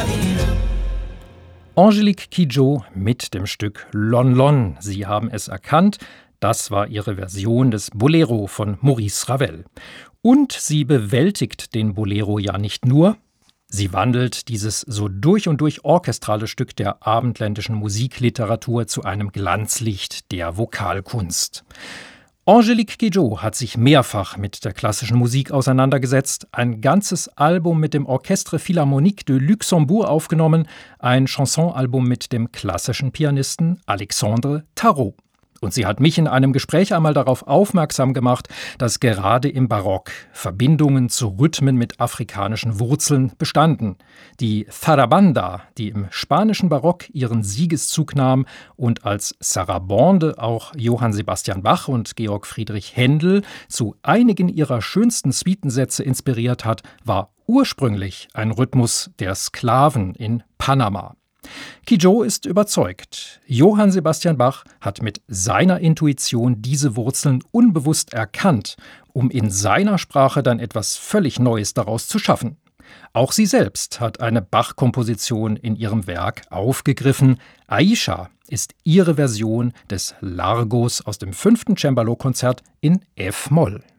Angélique Kidjo mit dem Stück Lon Lon. Sie haben es erkannt, das war ihre Version des Bolero von Maurice Ravel. Und sie bewältigt den Bolero ja nicht nur, sie wandelt dieses so durch und durch orchestrale Stück der abendländischen Musikliteratur zu einem Glanzlicht der Vokalkunst. Angélique Kidjo hat sich mehrfach mit der klassischen Musik auseinandergesetzt, ein ganzes Album mit dem Orchestre Philharmonique de Luxembourg aufgenommen, ein Chansonalbum mit dem klassischen Pianisten Alexandre Tarot. Und sie hat mich in einem Gespräch einmal darauf aufmerksam gemacht, dass gerade im Barock Verbindungen zu Rhythmen mit afrikanischen Wurzeln bestanden. Die Zarabanda, die im spanischen Barock ihren Siegeszug nahm und als Sarabande auch Johann Sebastian Bach und Georg Friedrich Händel zu einigen ihrer schönsten Suitensätze inspiriert hat, war ursprünglich ein Rhythmus der Sklaven in Panama. Kidjo ist überzeugt. Johann Sebastian Bach hat mit seiner Intuition diese Wurzeln unbewusst erkannt, um in seiner Sprache dann etwas völlig Neues daraus zu schaffen. Auch sie selbst hat eine Bach-Komposition in ihrem Werk aufgegriffen. Aisha ist ihre Version des Largos aus dem 5. Cembalo-Konzert in F-Moll.